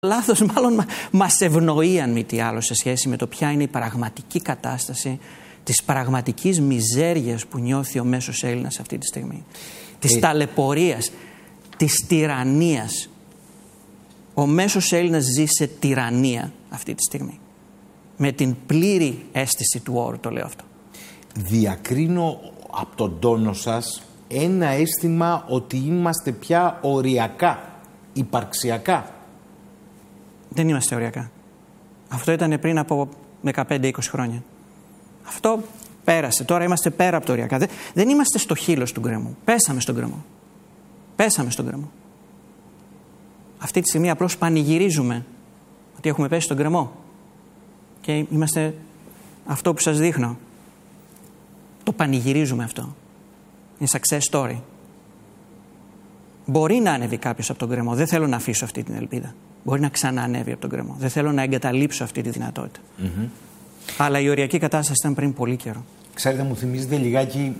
Λάθος μάλλον μας ευνοεί, αν μη τι άλλο, σε σχέση με το ποια είναι η πραγματική κατάσταση της πραγματικής μιζέριας που νιώθει ο μέσος Έλληνας αυτή τη στιγμή. Της ταλαιπωρίας, της τυραννίας. Ο μέσος Έλληνας ζει σε τυραννία αυτή τη στιγμή. Με την πλήρη αίσθηση του όρου το λέω αυτό. Διακρίνω από τον τόνο σας ένα αίσθημα ότι είμαστε πια οριακά, υπαρξιακά. Δεν είμαστε οριακά. Αυτό ήταν πριν από 15-20 χρόνια. Αυτό πέρασε. Τώρα είμαστε πέρα από το οριακά. Δεν είμαστε στο χείλος του γκρεμού. Πέσαμε στον γκρεμό. Πέσαμε στον γκρεμό. Αυτή τη στιγμή απλώς πανηγυρίζουμε ότι έχουμε πέσει στον γκρεμό. Και είμαστε αυτό που σας δείχνω. Το πανηγυρίζουμε αυτό. Είναι success story. Μπορεί να ανέβει κάποιος από τον γκρεμό. Δεν θέλω να αφήσω αυτή την ελπίδα. Μπορεί να ξαναανέβει από τον γκρεμό. Δεν θέλω να εγκαταλείψω αυτή τη δυνατότητα. Αλλά η οριακή κατάσταση ήταν πριν πολύ καιρό. Ξέρετε, μου θυμίζετε λιγάκι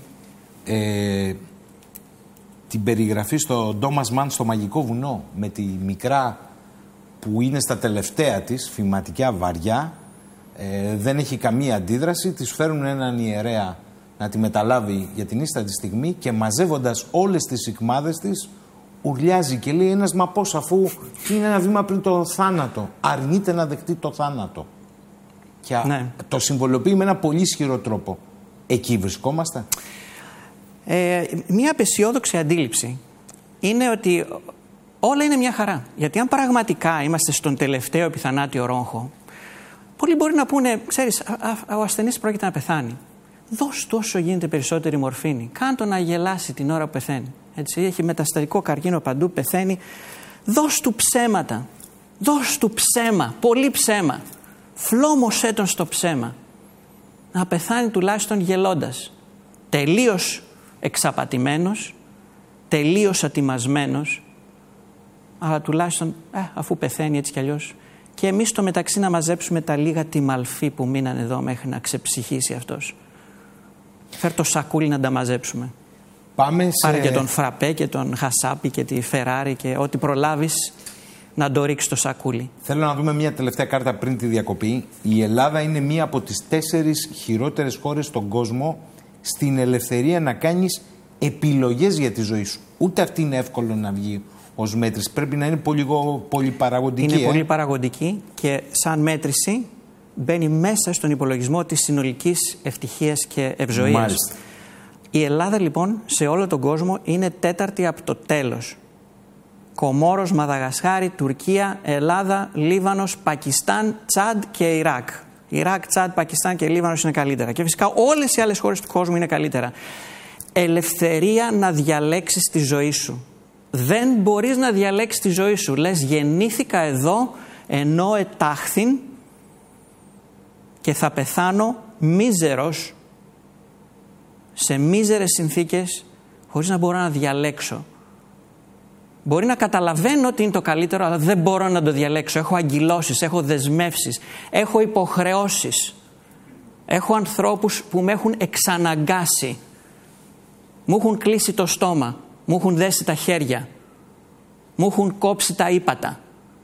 την περιγραφή στο Ντόμας Μαν στο Μαγικό Βουνό, με τη μικρά που είναι στα τελευταία της, φυματικά βαριά, δεν έχει καμία αντίδραση, της φέρουν έναν ιερέα να τη μεταλάβει για την ίστατη στιγμή και μαζεύοντας όλες τις σικμάδες της ουρλιάζει και λέει ένας «Μα πώς, αφού είναι ένα βήμα πριν το θάνατο, αρνείται να δεχτεί το θάνατο». Και το συμβολοποιεί με ένα πολύ ισχυρό τρόπο. Εκεί βρισκόμαστε. Μία απεσιόδοξη αντίληψη είναι ότι όλα είναι μια χαρά. Γιατί αν πραγματικά είμαστε στον τελευταίο επιθανάτιο ρόγχο, πολλοί μπορεί να πούνε, ξέρεις, ο ασθενής πρόκειται να πεθάνει. Δώσ' του όσο γίνεται περισσότερη μορφίνη. Κάν' το να γελάσει την ώρα που πεθαίνει. Έτσι, έχει μεταστατικό καρκίνο παντού, πεθαίνει. Δώσ' του ψέματα. Δώσ' του ψέμα. Πολύ ψέμα. Φλόμωσέ τον στο ψέμα. Να πεθάνει τουλάχιστον γελώντας. Τελείως εξαπατημένος, τελείως ατιμασμένος, αλλά τουλάχιστον αφού πεθαίνει έτσι κι αλλιώς. Και εμείς στο μεταξύ να μαζέψουμε τα λίγα τιμαλφή που μείναν εδώ μέχρι να ξεψυχήσει αυτός. Φέρ' το σακούλι να τα μαζέψουμε. Πάρε και τον φραπέ και τον χασάπι και τη Φεράρι και ό,τι προλάβεις να το ρίξει το σακούλι. Θέλω να δούμε μια τελευταία κάρτα πριν τη διακοπή. Η Ελλάδα είναι μία από τις 4 χειρότερες χώρες στον κόσμο στην ελευθερία να κάνεις επιλογές για τη ζωή σου. Ούτε αυτή είναι εύκολο να βγει ως μέτρηση. Πρέπει να είναι πολύ παραγωγική. Είναι πολύ παραγωγική και σαν μέτρηση μπαίνει μέσα στον υπολογισμό της συνολικής ευτυχίας και ευζοίας. Μάλιστα. Η Ελλάδα λοιπόν σε όλο τον κόσμο είναι 4η από το τέλος. Κομόρος, Μαδαγασκάρη, Τουρκία, Ελλάδα, Λίβανος, Πακιστάν, Τσάντ και Ιράκ. Ιράκ, Τσάντ, Πακιστάν και Λίβανος είναι καλύτερα. Και φυσικά όλες οι άλλες χώρες του κόσμου είναι καλύτερα. Ελευθερία να διαλέξεις τη ζωή σου. Δεν μπορείς να διαλέξεις τη ζωή σου. Λες γεννήθηκα εδώ ενώ ετάχθην και θα πεθάνω μίζερος σε μίζερες συνθήκες χωρίς να μπορώ να διαλέξω. Μπορεί να καταλαβαίνω ότι είναι το καλύτερο, αλλά δεν μπορώ να το διαλέξω. Έχω αγκυλώσεις, έχω δεσμεύσεις, έχω υποχρεώσεις. Έχω ανθρώπους που με έχουν εξαναγκάσει. Μου έχουν κλείσει το στόμα, μου έχουν δέσει τα χέρια, μου έχουν κόψει τα ύπατα.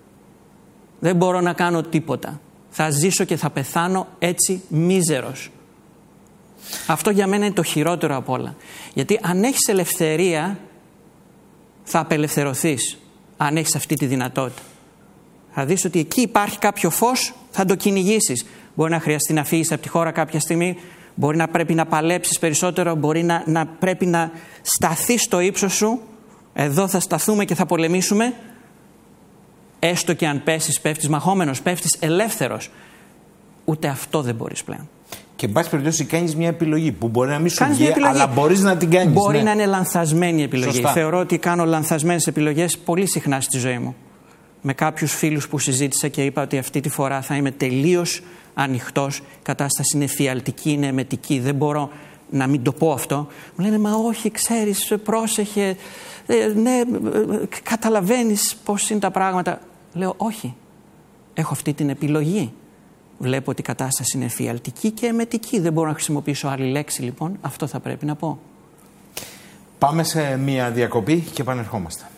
Δεν μπορώ να κάνω τίποτα. Θα ζήσω και θα πεθάνω έτσι μίζερος. Αυτό για μένα είναι το χειρότερο απ' όλα. Γιατί αν έχεις ελευθερία, θα απελευθερωθείς. Αν έχεις αυτή τη δυνατότητα. Θα δεις ότι εκεί υπάρχει κάποιο φως, θα το κυνηγήσεις. Μπορεί να χρειαστεί να φύγεις από τη χώρα κάποια στιγμή, μπορεί να πρέπει να παλέψεις περισσότερο, μπορεί να πρέπει να σταθείς στο ύψος σου. Εδώ θα σταθούμε και θα πολεμήσουμε. Έστω και αν πέσεις, πέφτεις μαχόμενος, πέφτεις ελεύθερος. Ούτε αυτό δεν μπορείς πλέον. Και εν πάση περιπτώσει κάνεις μια επιλογή που μπορεί να μην σου βγει, αλλά μπορείς να την κάνεις. Μπορεί να είναι λανθασμένη επιλογή. Σωστά. Θεωρώ ότι κάνω λανθασμένες επιλογές πολύ συχνά στη ζωή μου. Με κάποιους φίλους που συζήτησα και είπα ότι αυτή τη φορά θα είμαι τελείως ανοιχτός. Η κατάσταση είναι φιαλτική, είναι εμετική. Δεν μπορώ να μην το πω αυτό. Μου λένε, μα όχι, ξέρεις, πρόσεχε. Ναι, καταλαβαίνεις πώς είναι τα πράγματα. Λέω, όχι. Έχω αυτή την επιλογή. Βλέπω ότι η κατάσταση είναι φιαλτική και εμετική. Δεν μπορώ να χρησιμοποιήσω άλλη λέξη, λοιπόν. Αυτό θα πρέπει να πω. Πάμε σε μια διακοπή και επανερχόμαστε.